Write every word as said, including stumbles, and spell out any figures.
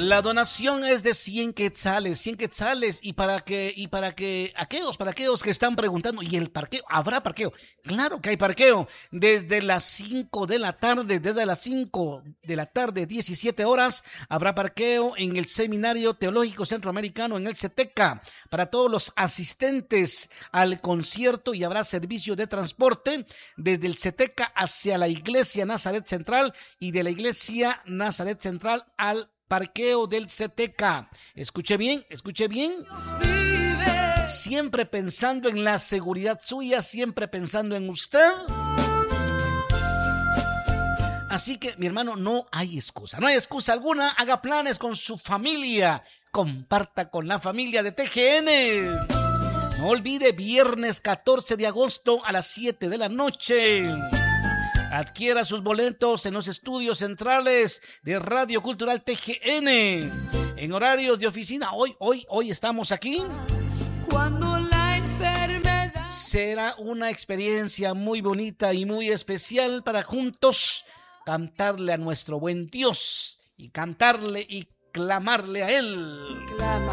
La donación es de cien quetzales, cien quetzales, y para que, y para que, aquellos, para aquellos que están preguntando, ¿y el parqueo? ¿Habrá parqueo? Claro que hay parqueo, desde las cinco de la tarde, desde las cinco de la tarde, diecisiete horas, habrá parqueo en el Seminario Teológico Centroamericano, en el CETECA, para todos los asistentes al concierto, y habrá servicio de transporte desde el CETECA hacia la Iglesia Nazaret Central y de la Iglesia Nazaret Central al parqueo del CETECA. Escuche bien, escuche bien. Siempre pensando en la seguridad suya, siempre pensando en usted. Así que, mi hermano, no hay excusa, no hay excusa alguna. Haga planes con su familia, comparta con la familia de T G N. No olvide, viernes catorce de agosto a las siete de la noche. Adquiera sus boletos en los estudios centrales de Radio Cultural T G N. En horarios de oficina, hoy, hoy, hoy estamos aquí. Cuando la enfermedad... Será una experiencia muy bonita y muy especial para juntos cantarle a nuestro buen Dios y cantarle y clamarle a Él. Clama.